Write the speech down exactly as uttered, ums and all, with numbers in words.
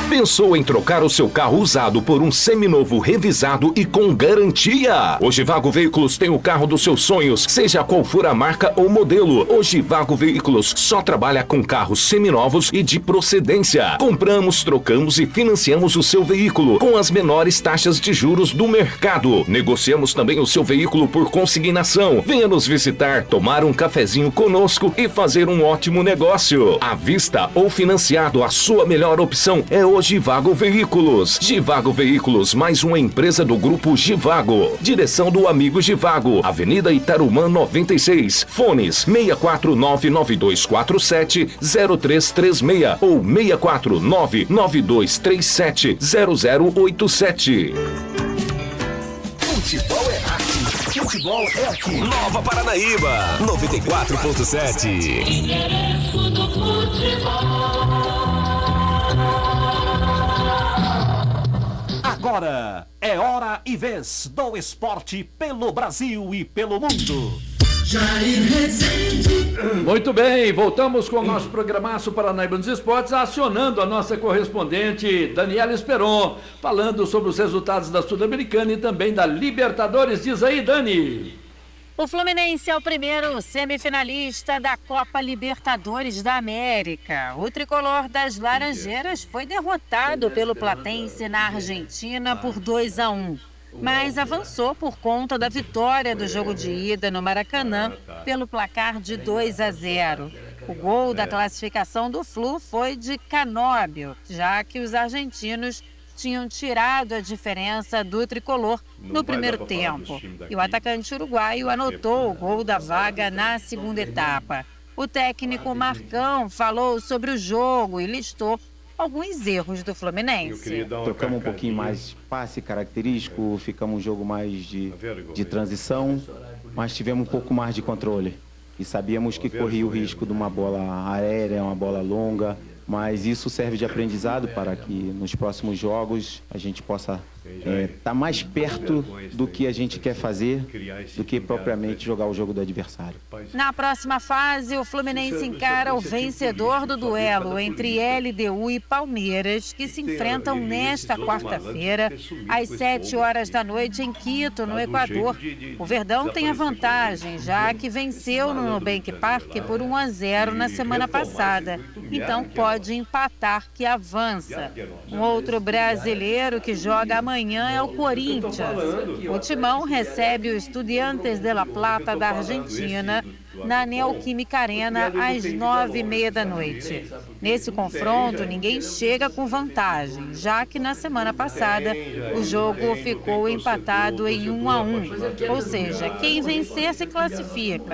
Pensou em trocar o seu carro usado por um seminovo revisado e com garantia? O Givago Veículos tem o carro dos seus sonhos, seja qual for a marca ou modelo. O Givago Veículos só trabalha com carros seminovos e de procedência. Compramos, trocamos e financiamos o seu veículo com as menores taxas de juros do mercado. Negociamos também o seu veículo por consignação. Venha nos visitar, tomar um cafezinho conosco e fazer um ótimo negócio. À vista ou financiado, a sua melhor opção é o Givago Veículos. Givago Veículos, mais uma empresa do grupo Givago. Direção do amigo Givago, Avenida Itarumã noventa e seis. Fones seis quatro nove nove dois quatro sete zero três três seis ou seis quatro nove nove dois três sete zero zero oito sete. Futebol é arte. Futebol é aqui. Nova Paranaíba, noventa e quatro ponto sete. Endereço do futebol. Agora é hora e vez do esporte pelo Brasil e pelo mundo. Jair Rezende. Muito bem, voltamos com o nosso programaço Paranaíba nos Esportes, acionando a nossa correspondente Daniela Esperon, falando sobre os resultados da Sul-Americana e também da Libertadores. Diz aí, Dani. O Fluminense é o primeiro semifinalista da Copa Libertadores da América. O tricolor das Laranjeiras foi derrotado pelo Platense na Argentina por dois a um. Mas avançou por conta da vitória do jogo de ida no Maracanã pelo placar de dois a zero. O gol da classificação do Flu foi de Canóbio, já que os argentinos tinham tirado a diferença do tricolor no primeiro tempo. E o atacante uruguaio anotou o gol da vaga na segunda etapa. O técnico Marcão falou sobre o jogo e listou alguns erros do Fluminense. Tocamos um pouquinho mais passe característico, ficamos um jogo mais de, de transição, mas tivemos um pouco mais de controle. E sabíamos que corria o risco de uma bola aérea, uma bola longa, mas isso serve de aprendizado para que nos próximos jogos a gente possa estar é, tá mais perto do que a gente quer fazer do que propriamente jogar o jogo do adversário. Na próxima fase, o Fluminense encara o vencedor do duelo entre L D U e Palmeiras, que se enfrentam nesta quarta-feira, às sete horas da noite, em Quito, no Equador. O Verdão tem a vantagem, já que venceu no Nubank Park por um a zero na semana passada. Então pode empatar que avança. Um outro brasileiro que joga amanhã é o Corinthians. O Timão recebe o Estudiantes de La Plata da Argentina na Neoquímica Arena às nove e meia da noite. Nesse confronto, ninguém chega com vantagem, já que na semana passada o jogo ficou empatado em um a um. Ou seja, quem vencer se classifica.